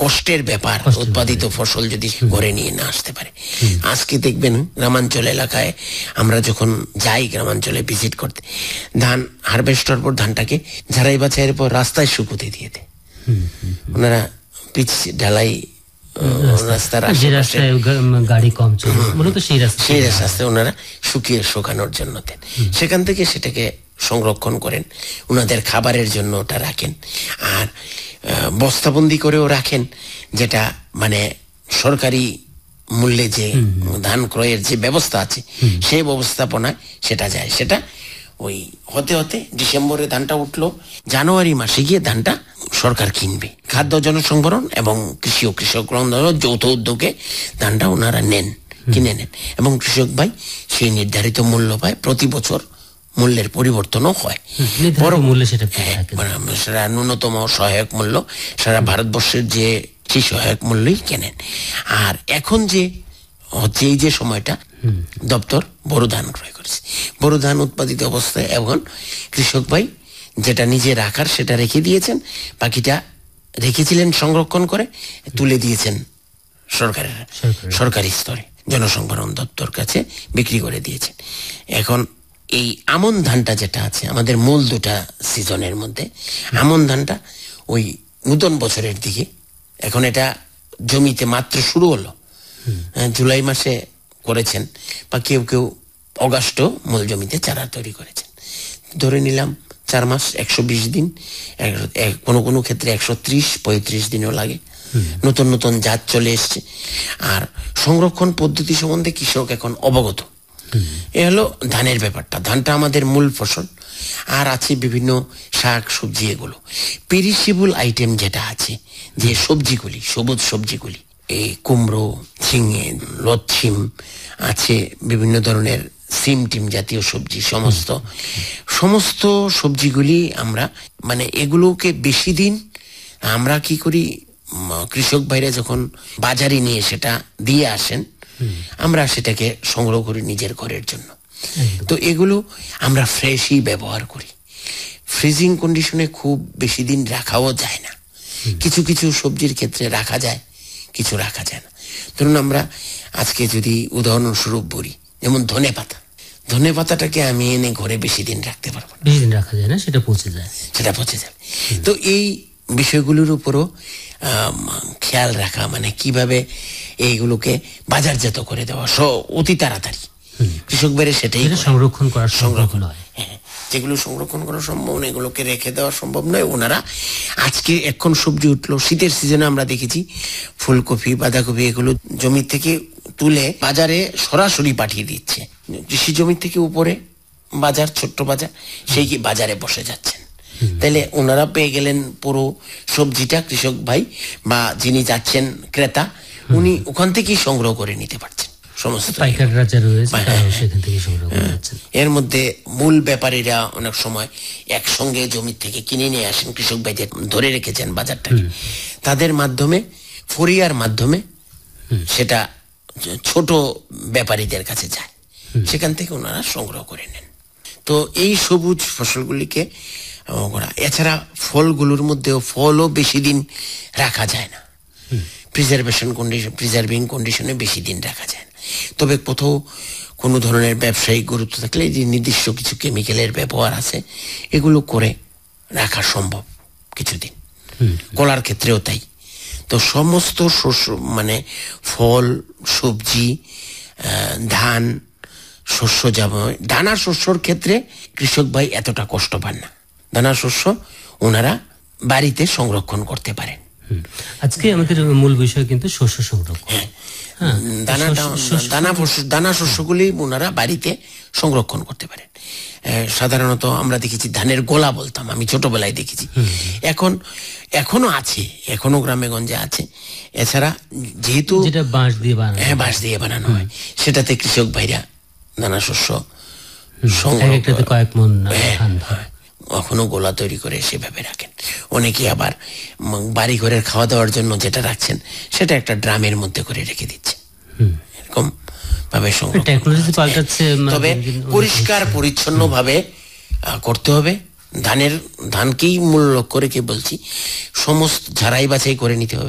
কষ্টের ব্যাপার উৎপাদিত ফসল যদি ঘরে নিয়ে না আসতে পারে। আজকে দেখবেন গ্রামাঞ্চল এলাকায় আমরা যখন যাই গ্রামাঞ্চলে ভিজিট করতে, ধান হারভেস্টার পর ধানটাকে ঝাড়াই বাছাইয়ের পর রাস্তায় শুকোতে দিয়ে দেয়। ওনারা পিচ ঢালাই রাস্তার গাড়ি কম চলে মূলত সেই রাস্তায় ওনারা শুকানোর জন্য দেন। সেখান থেকে সেটাকে সংরক্ষণ করেন, ওনাদের খাবারের জন্য ওটা রাখেন, আর বস্তাবন্দি করেও রাখেন, যেটা মানে সরকারি মূল্যে যে ধান ক্রয়ের যে ব্যবস্থা আছে সেই ব্যবস্থাপনায় সেটা যায়। সেটা ওই হতে হতে ডিসেম্বরে ধানটা উঠলো, জানুয়ারি মাসে গিয়ে ধানটা সরকার কিনবে। খাদ্য জনসংবরণ এবং কৃষি ও কৃষক যৌথ উদ্যোগে ধানটা ওনারা কিনে নেন এবং কৃষক ভাই সেই নির্ধারিত মূল্য পায়। প্রতি বছর মূল্যের পরিবর্তনও হয়, সেটা ন্যূনতম সহায়ক মূল্য সারা ভারতবর্ষের যে সেই সহায়ক মূল্যই কেনেন। আর এখন যে হচ্ছে এই যে সময়টা দপ্তর বোরো ধান ক্রয় করেছে, বোরো ধান উৎপাদিত অবস্থায় এখন কৃষক ভাই যেটা নিজে রাখার সেটা রেখে দিয়েছেন, বাকিটা রেখেছিলেন সংরক্ষণ করে তুলে দিয়েছেন সরকারি স্তরে জনসংবরণ দপ্তর কাছে বিক্রি করে দিয়েছেন। এখন এই আমন ধানটা যেটা আছে আমাদের মূল দুটা সিজনের মধ্যে, আমন ধানটা ওই নতুন বছরের দিকে, এখন এটা জমিতে মাত্র শুরু হলো, জুলাই মাসে করেছেন বা কেউ কেউ অগাস্ট মূল জমিতে চারা তৈরি করেছেন। ধরে নিলাম 4 মাস 120 দিন, কোনো কোনো ক্ষেত্রে 130-35 দিনও লাগে। নতুন নতুন জাত চলে এসছে, আর সংরক্ষণ পদ্ধতি সম্বন্ধে কৃষক এখন অবগত। এ হলো ধানের ব্যাপারটা। ধানটা আমাদের মূল ফসল, আর আছে বিভিন্ন শাক সবজি, এগুলো পেরিশেবল আইটেম যেটা আছে, যে সবজিগুলি সবুজ সবজিগুলি, এই কুমড়ো, ঝিঙে, লচ্ছিম আছে, বিভিন্ন ধরনের সিম টিম জাতীয় সবজি, সমস্ত সবজিগুলি আমরা মানে এগুলোকে বেশি দিন আমরা কি করি, কৃষক ভাইরা যখন বাজারে নিয়ে সেটা দিয়ে আসেন, আমরা সেটাকে সংগ্রহ করি নিজের ঘরের জন্য। তো এগুলো আমরা ফ্রেশই ব্যবহার করি, ফ্রিজিং কন্ডিশনে খুব বেশি দিন রাখাও যায় না। কিছু কিছু সবজির ক্ষেত্রে রাখা যায়, কিছু রাখা যায় না। ধরুন আমরা আজকে যদি উদাহরণস্বরূপ বলি, যেমন ধনে পাতাটাকে আমি এনে ঘরে বেশি দিন রাখতে পারবো না, বেশি দিন রাখা যায় না, সেটা পচে যায়। তো এই বিষয়গুলোর উপরও খেয়াল রাখা, মানে কিভাবে এইগুলোকে বাজারজাত করে দেওয়া অতি তাড়াতাড়ি কৃষক বেড়ে সেটাই সংরক্ষণ হয়। হ্যাঁ, যেগুলো সংরক্ষণ করা সম্ভব না এগুলোকে রেখে দেওয়া সম্ভব নয়। ওনারা আজকে এখন সবজি উঠলো, শীতের সিজনে আমরা দেখেছি ফুলকপি, বাঁধাকপি এগুলো জমি থেকে তুলে বাজারে সরাসরি পাঠিয়ে দিচ্ছে। কৃষি জমি থেকে উপরে বাজার, ছোট্ট বাজার, সেই কি বাজারে বসে যাচ্ছেন। তাহলে ওনারা পেয়ে গেলেন পুরো সবজিটা, কৃষক ভাই বা যিনি যাচ্ছেন ক্রেতা, উনি ওখান থেকেই সংগ্রহ করে নিতে পারছেন সমস্ত। এর মধ্যে মূল ব্যাপারীরা অনেক সময় একসঙ্গে জমি থেকে কিনে নিয়ে আসেন, কৃষক ভাই ধরে রেখেছেন বাজারটাকে, তাদের মাধ্যমে ফরিয়ার মাধ্যমে সেটা ছোট ব্যাপারীদের কাছে যায়, সেখান থেকে ওনারা সংগ্রহ করে নেন। তো এই সবুজ ফসলগুলিকে এছাড়া ফলগুলোর মধ্যেও ফলও বেশি দিন রাখা যায় না, প্রিজার্ভিং কন্ডিশনে বেশি দিন রাখা যায় না। তবে কোথাও কোনো ধরনের ব্যবসায়িক গুরুত্ব থাকলে যে নির্দিষ্ট কিছু কেমিক্যালের ব্যবহার আছে, এগুলো করে রাখা সম্ভব কিছুদিন। কলার ক্ষেত্রেও তাই। তো সমস্ত শস্য মানে ফল, সবজি, ধান, শস্য, যেমন দানা শস্যর ক্ষেত্রে কৃষক ভাই এতটা কষ্ট পান না। দানা শস্য ওনারা বাড়িতে সংরক্ষণ করতে পারেন। আজকে আমাদের মূল বিষয় কিন্তু শস্য সংরক্ষণ। দানা শস্যগুলি ওনারা বাড়িতে সংরক্ষণ করতে পারেন। সাধারণত আমরা দেখেছি ধানের গোলা বলতাম, আমি ছোটবেলায় দেখেছি, এখনো আছে, এখনো গ্রামে গঞ্জে আছে। এছাড়া যেহেতু বাঁশ দিয়ে বানানো হয়, সেটাতে কৃষক ভাইরা দানা শস্য কয়েক মণ এখনো গোলা তৈরি করে সেভাবে রাখেন। অনেকে আবার বাড়ি ঘরের খাওয়া দাওয়ার জন্য যেটা রাখছেন সেটা একটা ড্রামের মধ্যে করে রেখে দিচ্ছে। এরকম ভাবে তবে পরিষ্কার পরিচ্ছন্ন ভাবে করতে হবে। ধানকেই মূল লক্ষ্য রেখে বলছি, সমস্ত ঝাড়াই বাছাই করে নিতে হবে।